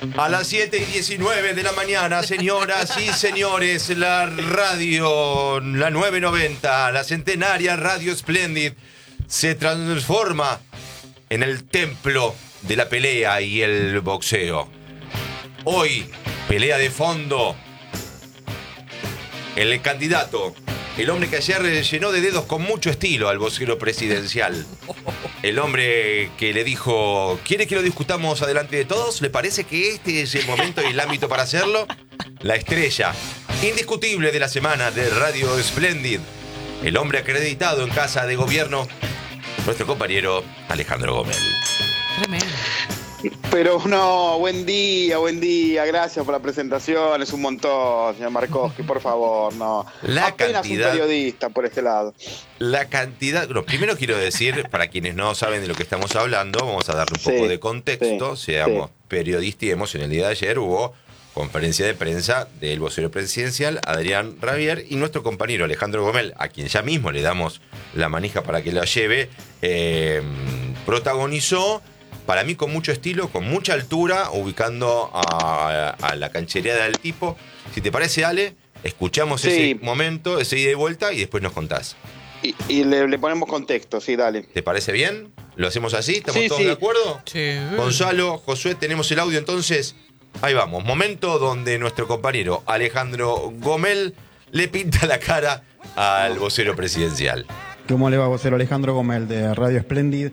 A las 7:19 de la mañana, señoras y señores, la radio, la 990, la centenaria Radio Splendid, se transforma en el templo de la pelea y el boxeo. Hoy, pelea de fondo. El candidato, el hombre que ayer llenó de dedos con mucho estilo al vocero presidencial. El hombre que le dijo, ¿quiere que lo discutamos adelante de todos? ¿Le parece que este es el momento y el ámbito para hacerlo? La estrella indiscutible de la semana de Radio Splendid. El hombre acreditado en casa de gobierno, nuestro compañero Alejandro Gomel. Tremendo. Pero no, buen día, gracias por la presentación, es un montón, señor Markowski, por favor, no. La Apenas cantidad, un periodista por este lado. La cantidad, no, primero quiero decir, para quienes no saben de lo que estamos hablando, vamos a darle un poco de contexto, seamos periodistas. En el día de ayer hubo conferencia de prensa del vocero presidencial, Adrián Rabier, y nuestro compañero Alejandro Gomel, a quien ya mismo le damos la manija para que la lleve, protagonizó, para mí con mucho estilo, con mucha altura, ubicando a la canchereada del tipo. Si te parece, Ale, escuchamos ese momento, ese ida y vuelta, y después nos contás. Y le ponemos contexto, sí, dale. ¿Te parece bien? ¿Lo hacemos así? ¿Estamos todos de acuerdo? Sí. Gonzalo, Josué, tenemos el audio entonces. Ahí vamos, momento donde nuestro compañero Alejandro Gomel le pinta la cara al vocero presidencial. ¿Cómo le va, vocero? Alejandro Gomel de Radio Splendid.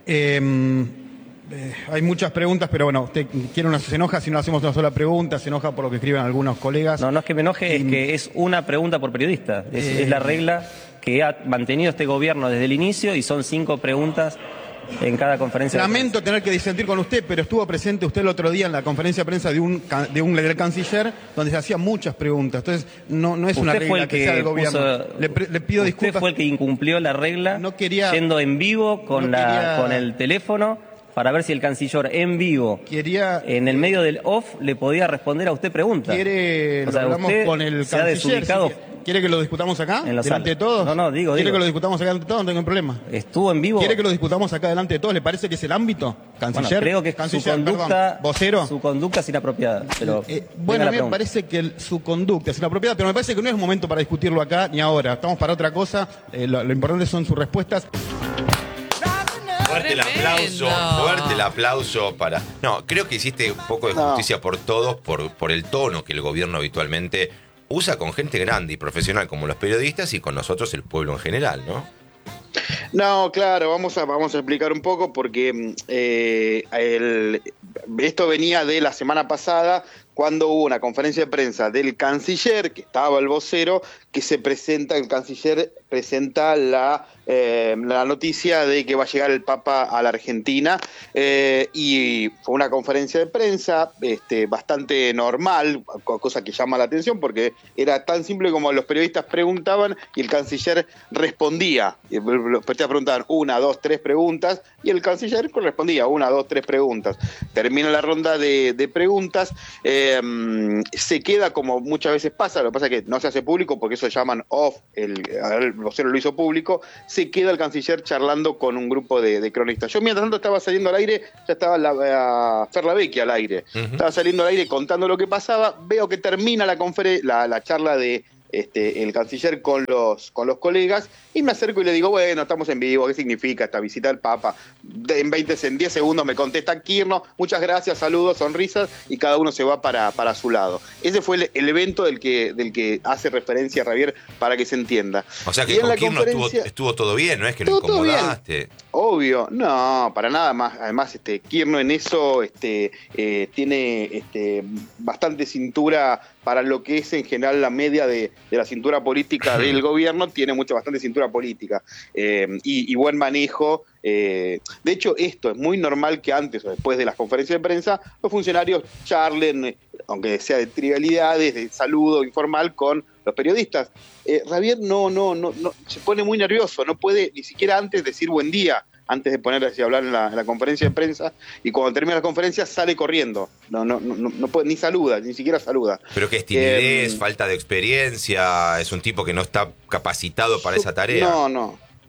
Hay muchas preguntas, pero bueno, usted se enoja si no hacemos una sola pregunta, se enoja por lo que escriben algunos colegas. No es que me enoje, es que es una pregunta por periodista. Es la regla que ha mantenido este gobierno desde el inicio y son 5 preguntas en cada conferencia. Lamento tener que disentir con usted, pero estuvo presente usted el otro día en la conferencia de prensa del canciller, donde se hacían muchas preguntas. Entonces, no es una regla que sea del gobierno. Le pido disculpas. Usted fue el que incumplió la regla, yendo en vivo con el teléfono, para ver si el canciller en vivo, en el medio del off, le podía responder a usted preguntas. Lo hablamos con el canciller. ¿Quiere que lo discutamos acá, delante de todos? ¿Quiere que lo discutamos acá delante de todos? No tengo problema. ¿Estuvo en vivo? ¿Quiere que lo discutamos acá delante de todos? ¿Le parece que es el ámbito? ¿Canciller? Bueno, creo que su conducta es inapropiada. Pero a mí me parece que su conducta es inapropiada, pero me parece que no es momento para discutirlo acá ni ahora. Estamos para otra cosa. Lo importante son sus respuestas. Fuerte el aplauso para... No, creo que hiciste un poco de justicia por todos, por el tono que el gobierno habitualmente usa con gente grande y profesional como los periodistas y con nosotros el pueblo en general, ¿no? No, claro, vamos a explicar un poco porque esto venía de la semana pasada, cuando hubo una conferencia de prensa del canciller, que estaba el vocero, el canciller presenta la noticia de que va a llegar el Papa a la Argentina, y fue una conferencia de prensa bastante normal, cosa que llama la atención porque era tan simple como los periodistas preguntaban y el canciller respondía. Los periodistas preguntaban 1, 2, 3 preguntas y el canciller respondía 1, 2, 3 preguntas. Termina la ronda de preguntas. Se queda, como muchas veces pasa, lo que pasa es que no se hace público porque eso llaman off, el vocero lo hizo público, se queda el canciller charlando con un grupo de cronistas. Yo mientras tanto estaba saliendo al aire, ya estaba Fer Lavecchia al aire, estaba saliendo al aire contando lo que pasaba, veo que termina la charla de el canciller con los colegas, y me acerco y le digo, bueno, estamos en vivo, ¿qué significa esta visita del Papa? En 10 segundos me contesta Kirchner, muchas gracias, saludos, sonrisas, y cada uno se va para su lado. Ese fue el evento del que hace referencia Javier, para que se entienda. O sea que con Kirchner estuvo todo bien, no es que lo incomodaste. Bien. Obvio, no, para nada más. Además, Kirchner en eso tiene bastante cintura para lo que es en general la media de la cintura política del gobierno, tiene bastante cintura política y buen manejo. De hecho, esto es muy normal que antes o después de las conferencias de prensa los funcionarios charlen, aunque sea de trivialidades, de saludo informal con los periodistas. Javier no se pone muy nervioso, no puede ni siquiera antes decir buen día, antes de ponerse a hablar en la conferencia de prensa, y cuando termina la conferencia sale corriendo, no puede, ni siquiera saluda. Pero que es timidez, falta de experiencia, es un tipo que no está capacitado para esa tarea. No,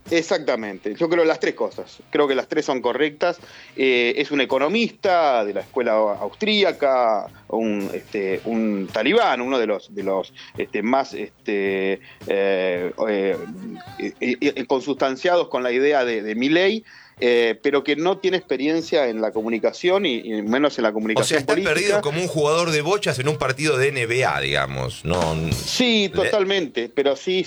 Exactamente, yo creo las tres cosas, creo que las tres son correctas. Es un economista de la escuela austríaca, un talibán, uno de los más consustanciados con la idea de Milei, pero que no tiene experiencia en la comunicación y menos en la comunicación política. O sea, está perdido como un jugador de bochas en un partido de NBA, digamos. Sí, totalmente, pero sí.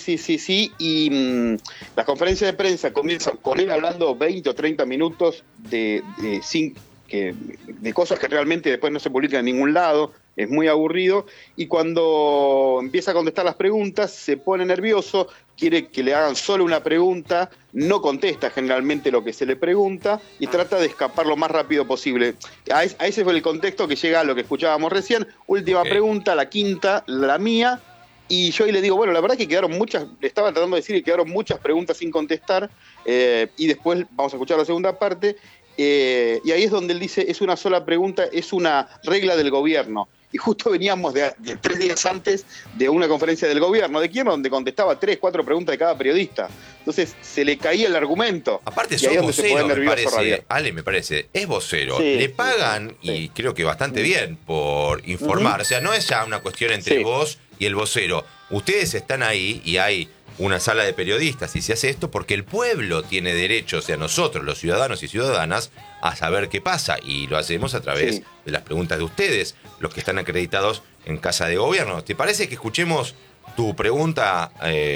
Y las conferencias de prensa comienzan con él hablando 20 o 30 minutos de cosas que realmente después no se publican en ningún lado. Es muy aburrido, y cuando empieza a contestar las preguntas se pone nervioso, quiere que le hagan solo una pregunta, no contesta generalmente lo que se le pregunta y trata de escapar lo más rápido posible. A ese fue el contexto que llega a lo que escuchábamos recién. Última pregunta, la quinta, la mía, y yo ahí le digo, bueno, la verdad es que quedaron muchas, le estaba tratando de decir que quedaron muchas preguntas sin contestar, y después vamos a escuchar la segunda parte, y ahí es donde él dice, es una sola pregunta, es una regla del gobierno. Y justo veníamos de 3 días antes de una conferencia del gobierno de Kirchner, donde contestaba 3, 4 preguntas de cada periodista. Entonces se le caía el argumento. Aparte, sos vocero, me parece. Es vocero. Sí, le pagan, y creo que bastante bien, por informar. O sea, no es ya una cuestión entre vos y el vocero. Ustedes están ahí y hay una sala de periodistas y se hace esto porque el pueblo tiene derecho, o sea, nosotros, los ciudadanos y ciudadanas, a saber qué pasa, y lo hacemos a través de las preguntas de ustedes, los que están acreditados en Casa de Gobierno. ¿Te parece que escuchemos tu pregunta,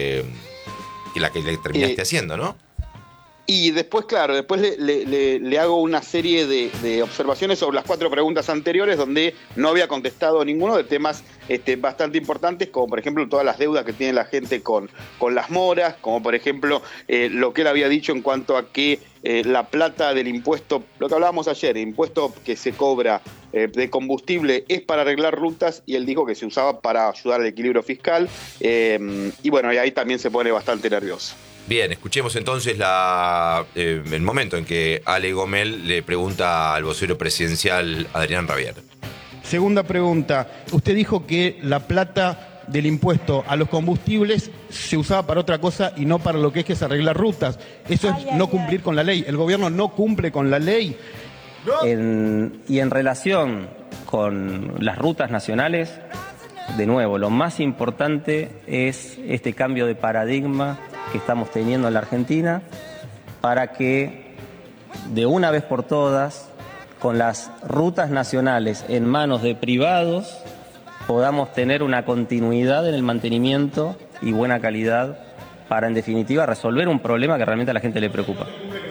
la que le terminaste haciendo, no? Y después, claro, le hago una serie de observaciones sobre las 4 preguntas anteriores, donde no había contestado ninguno de temas bastante importantes, como por ejemplo todas las deudas que tiene la gente con las moras, como por ejemplo lo que él había dicho en cuanto a que la plata del impuesto, lo que hablábamos ayer, el impuesto que se cobra de combustible es para arreglar rutas, y él dijo que se usaba para ayudar al equilibrio fiscal, y bueno, y ahí también se pone bastante nervioso. Bien, escuchemos entonces el momento en que Ale Gomel le pregunta al vocero presidencial Adrián Rabier. Segunda pregunta. Usted dijo que la plata del impuesto a los combustibles se usaba para otra cosa y no para lo que es arreglar rutas. Eso es no cumplir con la ley. El gobierno no cumple con la ley. Y en relación con las rutas nacionales, de nuevo, lo más importante es este cambio de paradigma que estamos teniendo en la Argentina, para que de una vez por todas, con las rutas nacionales en manos de privados, podamos tener una continuidad en el mantenimiento y buena calidad para, en definitiva, resolver un problema que realmente a la gente le preocupa.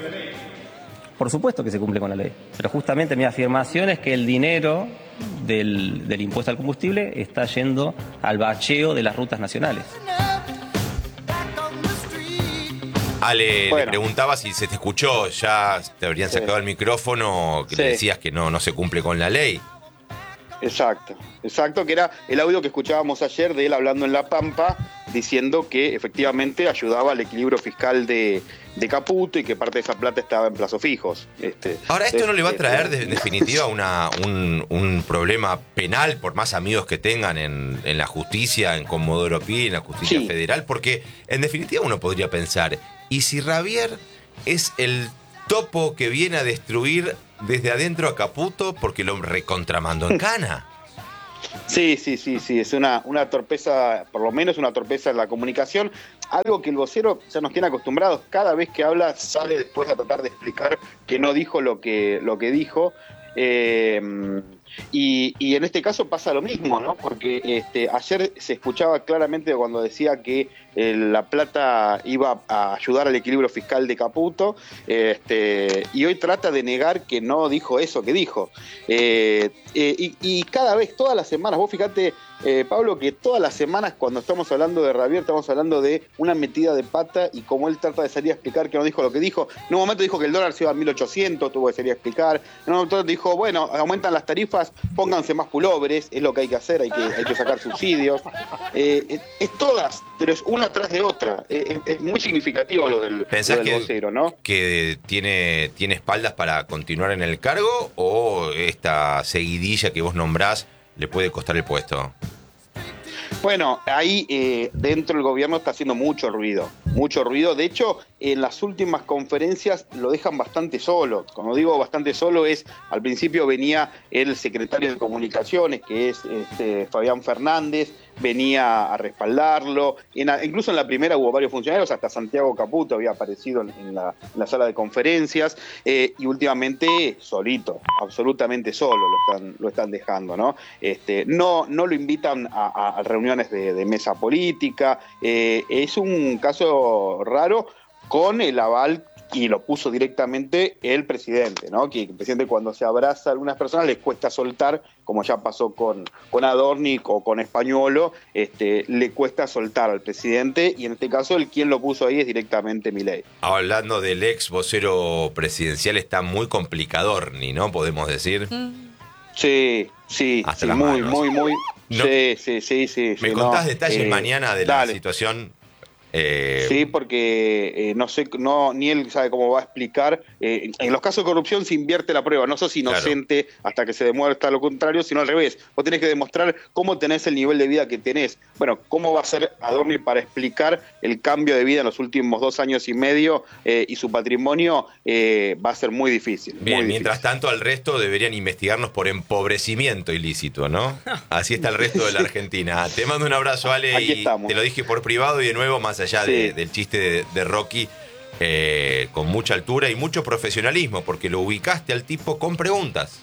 Por supuesto que se cumple con la ley, pero justamente mi afirmación es que el dinero del impuesto al combustible está yendo al bacheo de las rutas nacionales. Ale, le preguntaba si se te escuchó, ya te habrían sacado el micrófono, que le decías que no se cumple con la ley. Exacto, que era el audio que escuchábamos ayer de él hablando en La Pampa, diciendo que efectivamente ayudaba al equilibrio fiscal de Caputo y que parte de esa plata estaba en plazos fijos. Ahora, ¿esto no le va a traer, en definitiva, un problema penal, por más amigos que tengan en la justicia, en Comodoro Pi, en la justicia federal? Porque, en definitiva, uno podría pensar, ¿y si Rabier es el topo que viene a destruir desde adentro a Caputo porque lo recontramandó en cana? Sí, es una torpeza, por lo menos una torpeza en la comunicación, algo que el vocero ya nos tiene acostumbrados. Cada vez que habla sale después a tratar de explicar que no dijo lo que dijo, y en este caso pasa lo mismo, ¿no? Porque ayer se escuchaba claramente cuando decía que la plata iba a ayudar al equilibrio fiscal de Caputo, y hoy trata de negar que no dijo eso que dijo. Y cada vez, todas las semanas, vos fíjate, Pablo, que todas las semanas cuando estamos hablando de Rabier estamos hablando de una metida de pata, y como él trata de salir a explicar que no dijo lo que dijo. En un momento dijo que el dólar se iba a 1.800, tuvo que salir a explicar. En un momento dijo, bueno, aumentan las tarifas, pónganse más pulóveres, es lo que hay que hacer, hay que sacar subsidios. Es todas, pero es una tras de otra. Es muy significativo lo del vocero, ¿no? ¿Que tiene espaldas para continuar en el cargo, o esta seguidilla que vos nombrás le puede costar el puesto? Bueno, ahí dentro del gobierno está haciendo mucho ruido. mucho ruido. De hecho, en las últimas conferencias lo dejan bastante solo. Cuando digo bastante solo es, al principio venía el secretario de Comunicaciones, que es Fabián Fernández, venía a respaldarlo. Incluso en la primera hubo varios funcionarios, hasta Santiago Caputo había aparecido en la sala de conferencias, y últimamente solito, absolutamente solo lo están dejando, ¿no? No lo invitan a reuniones de mesa política. Es un caso raro, con el aval, y lo puso directamente el presidente, ¿no? Que el presidente, cuando se abraza a algunas personas, les cuesta soltar, como ya pasó con Adorni o con Españolo, le cuesta soltar al presidente, y en este caso quien lo puso ahí es directamente Milei. Hablando del ex vocero presidencial, está muy complicador, ¿no? Podemos decir. Sí, hasta sí, muy. No. Sí. ¿Me contás detalles mañana de la situación? Sí, porque no sé, ni él sabe cómo va a explicar. En los casos de corrupción se invierte la prueba. No sos inocente hasta que se demuestra lo contrario, sino al revés. Vos tenés que demostrar cómo tenés el nivel de vida que tenés. Bueno, ¿cómo va a ser Adorni para explicar el cambio de vida en los últimos 2 años y medio y su patrimonio? Va a ser muy difícil. Bien, muy mientras difícil. tanto al resto deberían investigarnos por empobrecimiento ilícito, ¿no? Así está el resto de la Argentina. Te mando un abrazo, Ale, Aquí y estamos. te lo dije por privado, y de nuevo, más allá del chiste de Rocky, con mucha altura y mucho profesionalismo, porque lo ubicaste al tipo con preguntas.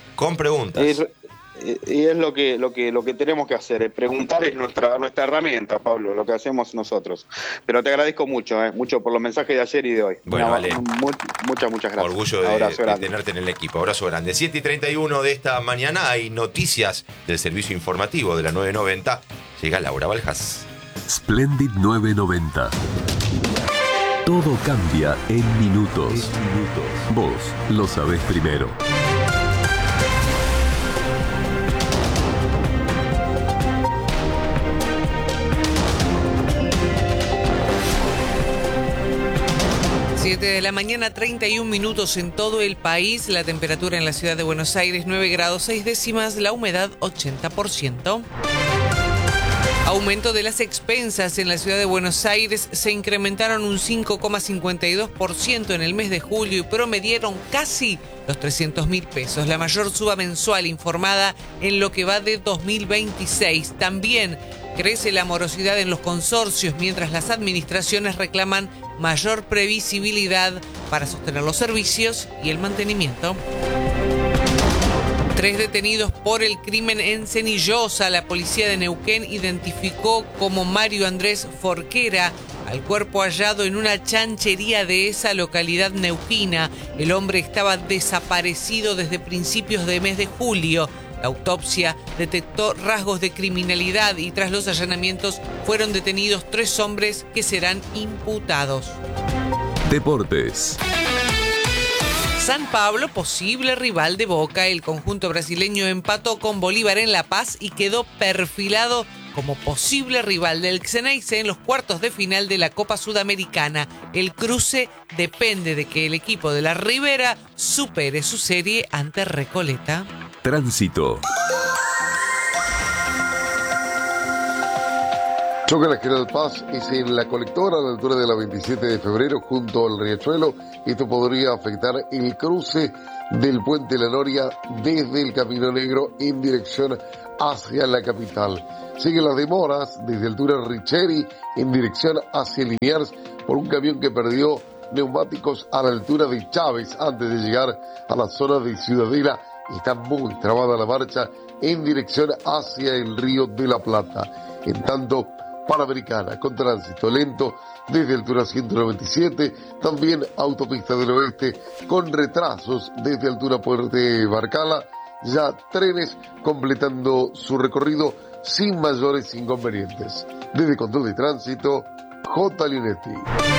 Y es lo que tenemos que hacer. Preguntar es nuestra herramienta, Pablo, lo que hacemos nosotros. Pero te agradezco mucho por los mensajes de ayer y de hoy. Bueno, vale. Muchas gracias. Orgullo de tenerte en el equipo. Abrazo grande. 7:31 de esta mañana hay noticias del servicio informativo de la 990. Llega Laura Baljas. Splendid 990. Todo cambia en minutos. Vos lo sabés primero. De la mañana, 31 minutos en todo el país. La temperatura en la ciudad de Buenos Aires, 9 grados 6 décimas, la humedad 80%. Aumento de las expensas en la ciudad de Buenos Aires, se incrementaron un 5,52% en el mes de julio y promedieron casi los 300.000 pesos, la mayor suba mensual informada en lo que va de 2026. También crece la morosidad en los consorcios, mientras las administraciones reclaman mayor previsibilidad para sostener los servicios y el mantenimiento. 3 detenidos por el crimen en Cenillosa. La policía de Neuquén identificó como Mario Andrés Forquera al cuerpo hallado en una chanchería de esa localidad neuquina. El hombre estaba desaparecido desde principios de mes de julio. La autopsia detectó rasgos de criminalidad y tras los allanamientos fueron detenidos 3 hombres que serán imputados. Deportes. San Pablo, posible rival de Boca. El conjunto brasileño empató con Bolívar en La Paz y quedó perfilado como posible rival del Xeneize en los cuartos de final de la Copa Sudamericana. El cruce depende de que el equipo de la Ribera supere su serie ante Recoleta. Tránsito. Choque en la General Paz es en la colectora a la altura de la 27 de febrero junto al Riachuelo. Esto podría afectar el cruce del Puente La Noria desde el Camino Negro en dirección hacia la capital. Siguen las demoras desde altura Richeri en dirección hacia Liniers por un camión que perdió neumáticos a la altura de Chávez antes de llegar a la zona de Ciudadela. Está muy trabada la marcha en dirección hacia el Río de la Plata. En tanto, Panamericana con tránsito lento desde altura 197, también autopista del oeste con retrasos desde altura Puente Barcala, ya trenes completando su recorrido sin mayores inconvenientes. Desde Control de Tránsito, J. Linetti.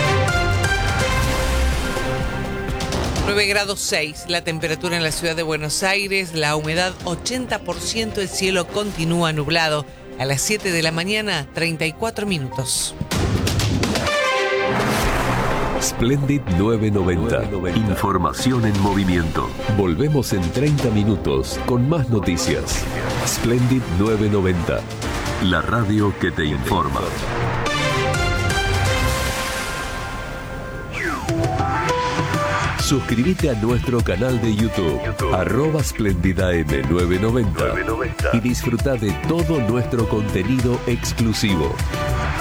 9 grados 6, la temperatura en la ciudad de Buenos Aires, la humedad 80%, el cielo continúa nublado. A las 7 de la mañana, 34 minutos. Splendid 990. Información en movimiento. Volvemos en 30 minutos con más noticias. Splendid 990. La radio que te informa. Suscríbete a nuestro canal de YouTube, @SplendidaM990 y disfruta de todo nuestro contenido exclusivo.